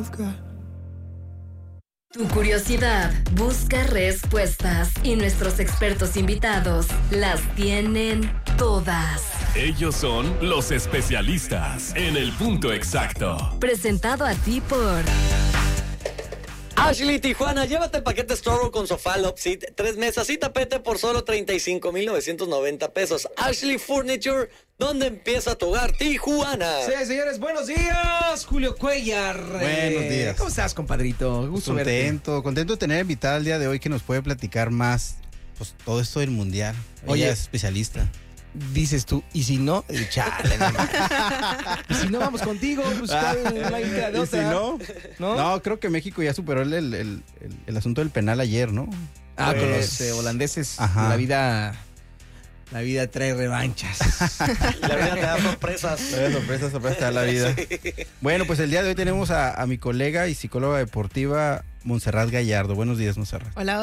Tu curiosidad busca respuestas y nuestros expertos invitados las tienen todas. Ellos son los especialistas en el punto exacto. Presentado a ti por Ashley Tijuana, llévate el paquete Strobo con sofá, love seat, 3 mesas y tapete por solo 35,990 pesos. Ashley Furniture, donde empieza tu hogar, Tijuana. Sí, señores, buenos días, Julio Cuellar. Buenos días. ¿Cómo estás, compadrito? Gusto verte. Contento de tener invitada el día de hoy que nos puede platicar más, pues todo esto del mundial. Oye, ella es especialista. Dices tú, y si no, chale. Y si no vamos contigo, pues no hay de ¿Y si otra. no, creo que México ya superó el asunto del penal ayer, ¿no? Con los holandeses. Ajá. La vida trae revanchas. La vida te da sorpresas. Sorpresa te da la vida. Sí. Bueno, pues el día de hoy tenemos a mi colega y psicóloga deportiva, Montserrat Gallardo. Buenos días, Montserrat. Hola.